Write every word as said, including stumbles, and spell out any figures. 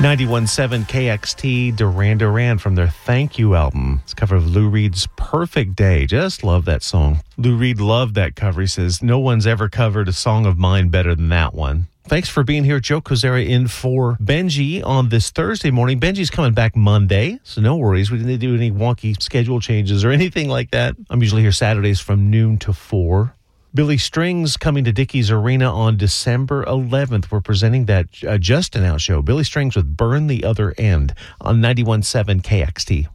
ninety-one point seven K X T, Duran Duran from their Thank You album. It's a cover of Lou Reed's Perfect Day. Just love that song. Lou Reed loved that cover. He says, no one's ever covered a song of mine better than that one. Thanks for being here. Joe Kozera in for Benji on this Thursday morning. Benji's coming back Monday, so no worries. We didn't do any wonky schedule changes or anything like that. I'm usually here Saturdays from noon to four. Billy Strings coming to Dickies Arena on December eleventh. We're presenting that uh, just announced show. Billy Strings with Burn the Other End on ninety-one point seven K X T.